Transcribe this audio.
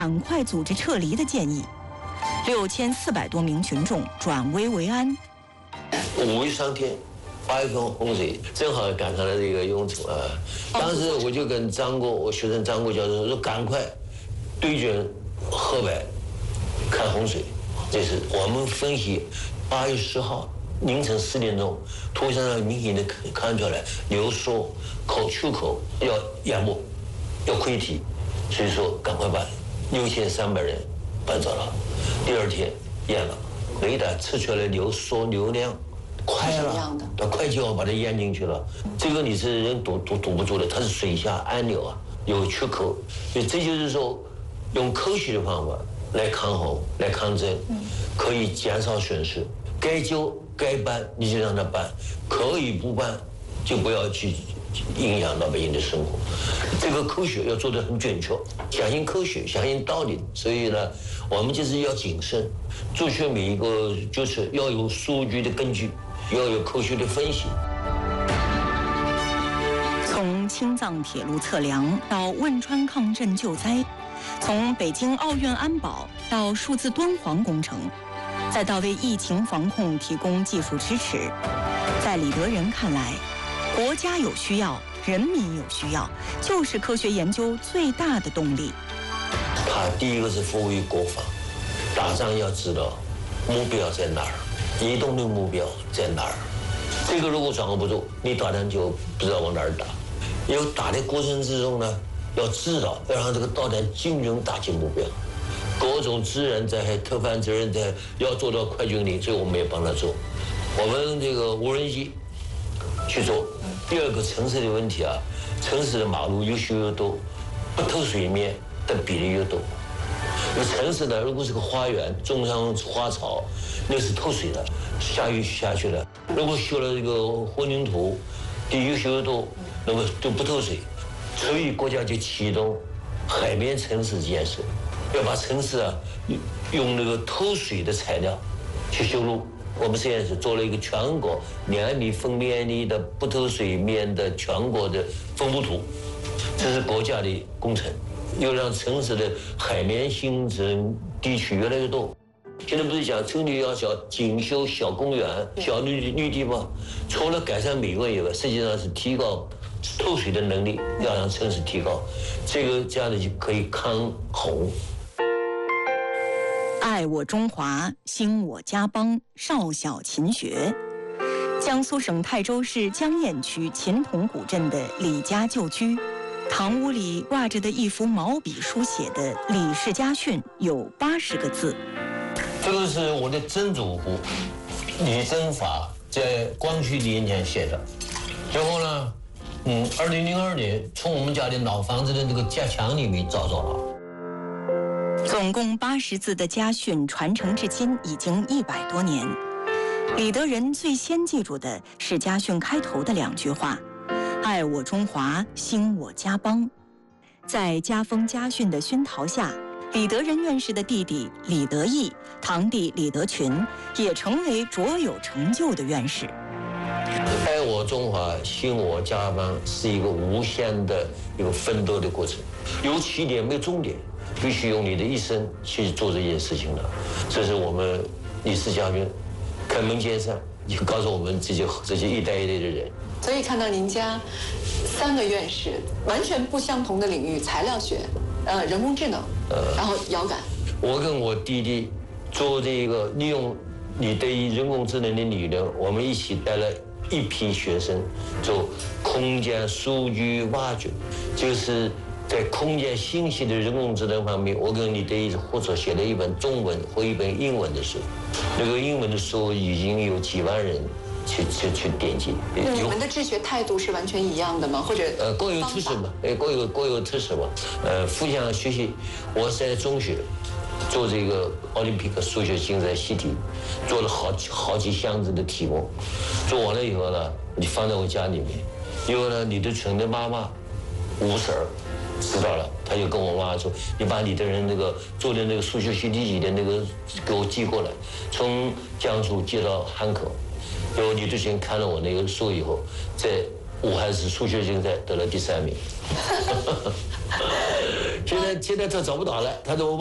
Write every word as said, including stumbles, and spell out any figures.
赶快组织撤离的建议。六千四百多名群众转危为安。 五一当天，八月份洪水正好赶上了这个涌出啊。当时我就跟张国，我学生张国教授说，赶快对准河北看洪水。这是我们分析，八月十号凌晨四点钟，图像上明显的看出来流缩口出口要淹没，要溃堤，所以说赶快把六千三百人搬走了。第二天淹了，雷达测出来流缩流量快了，它快就要把它淹进去了。这个你是人堵堵堵不住的，它是水下暗流啊，有缺口，所以这就是说，用科学的方法来抗洪、来抗震，可以减少损失。该救该办你就让他办，可以不办就不要去影响到百姓的生活。这个科学要做得很准确，相信科学，相信道理。所以呢，我们就是要谨慎，做出每一个决策要有数据的根据，要有科学的分析。 从青藏铁路测量到汶川抗震救灾，从北京奥运安保到数字敦煌工程，再到为疫情防控提供技术支持，在李德仁看来，国家有需要，人民有需要，就是科学研究最大的动力。 他第一个是服务于国防，打仗要知道目标在哪儿，移动的目标在哪儿。这个如果掌握不住，你打仗就不知道往哪儿打。要打的过程之中呢，要知道要让这个导弹精准打击目标。各种自然灾害、特犯责任灾要做到快军令，所以我们也帮他做。我们这个无人机去做。第二个城市的问题啊，城市的马路又修又多，不透水面的比例又多。那城市呢，如果是个花园，种上花草，那是透水的，下雨下去了。如果修了这个混凝土，地又修又多，那么就不透水。所以国家就启动海绵城市建设，要把城市啊用那个透水的材料去修路。我们实验室做了一个全国两米分面积的不透水面的全国的分布图，这是国家的工程，又让城市的海绵形成地区越来越多。现在不是讲城里要小精修小公园、小绿绿地吗？除了改善美观以外，实际上是提高透水的能力，要让城市提高，这个这样的就可以抗洪。 爱我中华，兴我家邦，少小勤学。江苏省泰州市江堰区秦同古镇的李家旧居，堂屋里挂着的一幅毛笔书写的李氏家训有八十个字。 这个是我的曾祖父李增法在光绪年间写的。然后呢，嗯，二零零二年从我们家的老房子的那个家墙里面找到了。 总共八十字的家训传承至今已经一百多年。李德仁最先记住的是家训开头的两句话：爱我中华，兴我家邦。在家风家训的熏陶下，李德仁院士的弟弟李德义、堂弟李德群也成为卓有成就的院士。 爱我中华，兴我家邦是一个无限的一个奋斗的过程，有起点没有终点，必须用你的一生去做这件事情的。这是我们李氏家训开门见山，也告诉我们这些这些一代一代的人。 所以看到您家三个院士完全不相同的领域，材料学、呃人工智能，呃，然后遥感。 我跟我弟弟做这个利用你对于人工智能的理论，我们一起带了一批学生做空间数据挖掘，就是在空间信息的人工智能方面，我跟李德义合作写了一本中文和一本英文的书。那个英文的书已经有几万人去去去点击。 你们的治学态度是完全一样的吗？或者呃各有特色嘛，呃各有各有特色嘛，呃互相学习。我在中学做这个奥林匹克数学竞赛习题，做了好几好几箱子的题目，做完了以后呢，你放在我家里面。以后呢，李德群的妈妈吴婶儿知道了，他就跟我妈说：“你把你的人那个做的那个数学习题集的那个给我寄过来，从江苏寄到汉口。”然后李德群看了我那个书以后，在武汉市数学竞赛得了第三名。 现在现在他找不到了，他说我